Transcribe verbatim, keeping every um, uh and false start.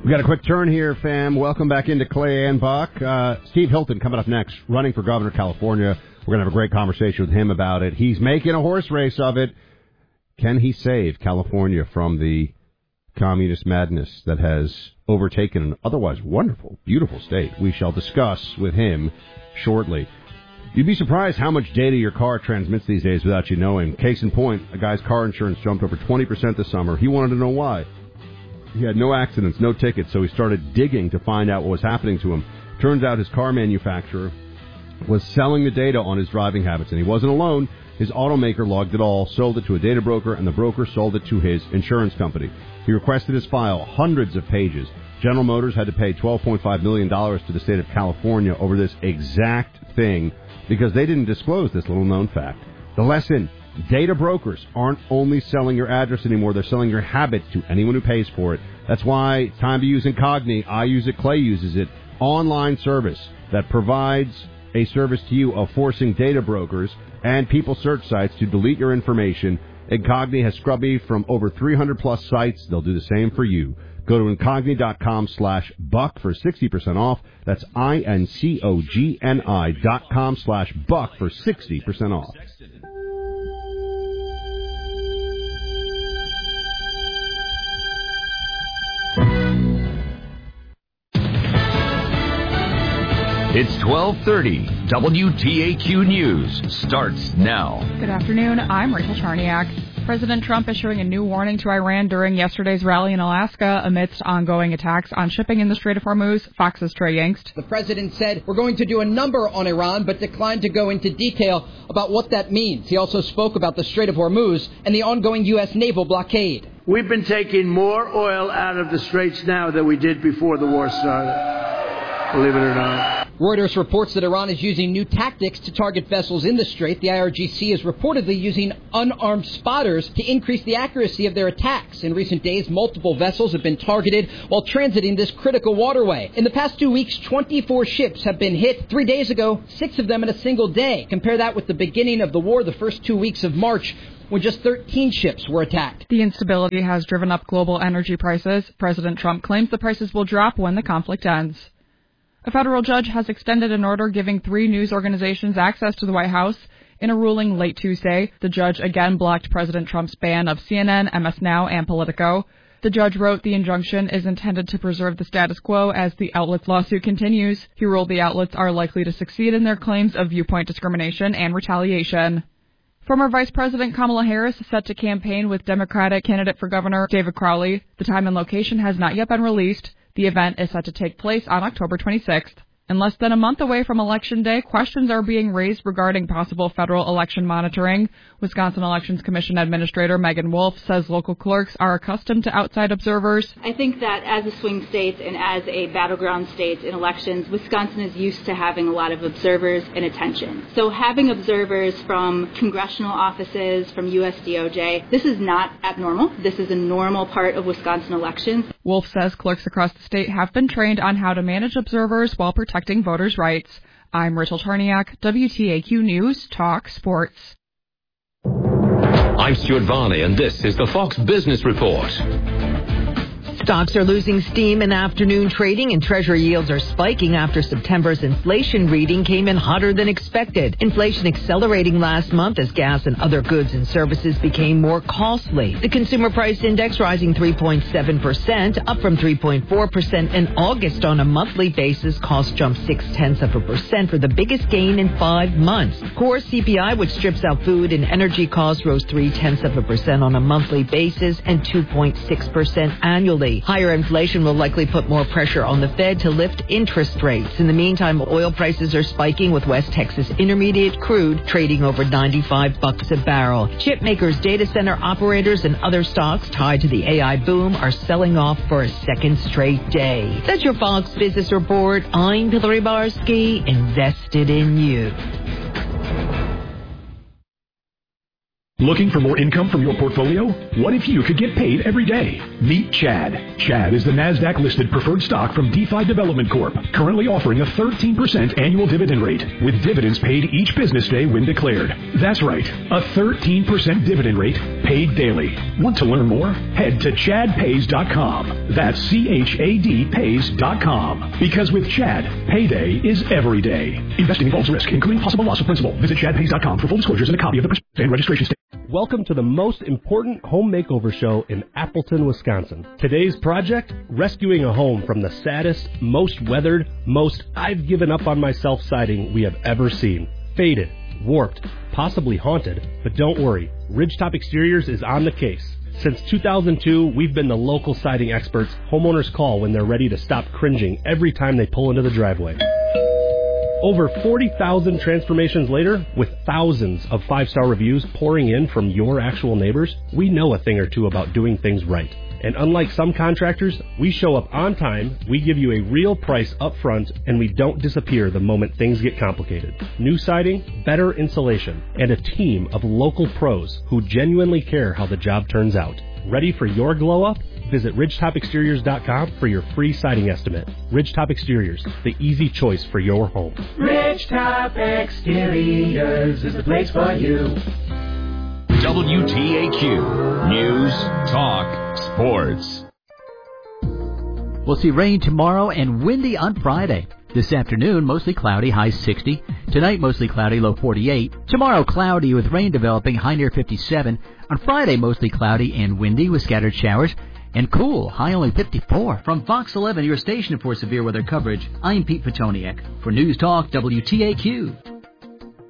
We got a quick turn here, fam. Welcome back into Clay and Buck. Uh, Steve Hilton coming up next, running for governor of California. We're going to have a great conversation with him about it. He's making a horse race of it. Can he save California from the communist madness that has overtaken an otherwise wonderful, beautiful state? We shall discuss with him shortly. You'd be surprised how much data your car transmits these days without you knowing. Case in point, a guy's car insurance jumped over twenty percent this summer. He wanted to know why. He had no accidents, no tickets, so he started digging to find out what was happening to him. Turns out his car manufacturer was selling the data on his driving habits, and he wasn't alone. His automaker logged it all, sold it to a data broker, and the broker sold it to his insurance company. He requested his file, hundreds of pages. General Motors had to pay twelve point five million dollars to the state of California over this exact thing because they didn't disclose this little-known fact. The lesson: data brokers aren't only selling your address anymore, they're selling your habits to anyone who pays for it. That's why it's time to use Incogni. I use it, Clay uses it. Online service that provides a service to you of forcing data brokers and people search sites to delete your information. Incogni has scrubbed me from over three hundred plus sites. They'll do the same for you. Go to Incogni.com slash buck for sixty percent off. That's I-N-C-O-G-N-I dot com slash buck for sixty percent off. It's twelve thirty. W T A Q News starts now. Good afternoon. I'm Rachel Charniak. President Trump issuing a new warning to Iran during yesterday's rally in Alaska amidst ongoing attacks on shipping in the Strait of Hormuz. Fox's Trey Yingst. The president said, we're going to do a number on Iran, but declined to go into detail about what that means. He also spoke about the Strait of Hormuz and the ongoing U S naval blockade. We've been taking more oil out of the straits now than we did before the war started, believe it or not. Reuters reports that Iran is using new tactics to target vessels in the strait. The I R G C is reportedly using unarmed spotters to increase the accuracy of their attacks. In recent days, multiple vessels have been targeted while transiting this critical waterway. In the past two weeks, twenty-four ships have been hit. Three days ago, six of them in a single day. Compare that with the beginning of the war, the first two weeks of March, when just thirteen ships were attacked. The instability has driven up global energy prices. President Trump claims the prices will drop when the conflict ends. A federal judge has extended an order giving three news organizations access to the White House. In a ruling late Tuesday, the judge again blocked President Trump's ban of C N N, M S Now, and Politico. The judge wrote the injunction is intended to preserve the status quo as the outlet's lawsuit continues. He ruled the outlets are likely to succeed in their claims of viewpoint discrimination and retaliation. Former Vice President Kamala Harris is set to campaign with Democratic candidate for governor David Crowley. The time and location has not yet been released. The event is set to take place on October twenty-sixth. And less than a month away from Election Day, questions are being raised regarding possible federal election monitoring. Wisconsin Elections Commission Administrator Megan Wolf says local clerks are accustomed to outside observers. I think that as a swing state and as a battleground state in elections, Wisconsin is used to having a lot of observers and attention. So having observers from congressional offices, from U S D O J, this is not abnormal. This is a normal part of Wisconsin elections. Wolf says clerks across the state have been trained on how to manage observers while protecting voters' rights. I'm Rachel Charniak, W T A Q News, Talk Sports. I'm Stuart Varney, and this is the Fox Business Report. Stocks are losing steam in afternoon trading, and Treasury yields are spiking after September's inflation reading came in hotter than expected. Inflation accelerating last month as gas and other goods and services became more costly. The Consumer Price Index rising three point seven percent, up from three point four percent in August on a monthly basis. Costs jumped six-tenths of a percent for the biggest gain in five months. Core C P I, which strips out food and energy costs, rose three-tenths of a percent on a monthly basis and two point six percent annually. Higher inflation will likely put more pressure on the Fed to lift interest rates. In the meantime, oil prices are spiking, with West Texas Intermediate crude trading over ninety-five bucks a barrel. Chip makers, data center operators, and other stocks tied to the A I boom are selling off for a second straight day. That's your Fox Business Report. I'm Hillary Barsky, invested in you. Looking for more income from your portfolio? What if you could get paid every day? Meet Chad. Chad is the NASDAQ-listed preferred stock from DeFi Development Corp, currently offering a thirteen percent annual dividend rate, with dividends paid each business day when declared. That's right, a thirteen percent dividend rate paid daily. Want to learn more? Head to chad pays dot com. That's C H A D pays dot com. Because with Chad, payday is every day. Investing involves risk, including possible loss of principal. Visit chad pays dot com for full disclosures and a copy of the and registration statement. Welcome to the most important home makeover show in Appleton, Wisconsin. Today's project, rescuing a home from the saddest, most weathered, most I've given up on myself siding we have ever seen. Faded, warped, possibly haunted, but don't worry, Ridgetop Exteriors is on the case. Since two thousand two, we've been the local siding experts homeowners call when they're ready to stop cringing every time they pull into the driveway. Over forty thousand transformations later, with thousands of five-star reviews pouring in from your actual neighbors, we know a thing or two about doing things right. And unlike some contractors, we show up on time, we give you a real price up front, and we don't disappear the moment things get complicated. New siding, better insulation, and a team of local pros who genuinely care how the job turns out. Ready for your glow-up? Visit ridgetop exteriors dot com for your free siding estimate. Ridgetop Exteriors, the easy choice for your home. Ridgetop Exteriors is the place for you. W T A Q News, Talk, Sports. We'll see rain tomorrow and windy on Friday. This afternoon, mostly cloudy, high sixty. Tonight, mostly cloudy, low forty-eight. Tomorrow, cloudy with rain developing, high near fifty-seven. On Friday, mostly cloudy and windy with scattered showers. And cool, high only fifty-four. From Fox eleven, your station for severe weather coverage, I'm Pete Petoniak. For News Talk, W T A Q.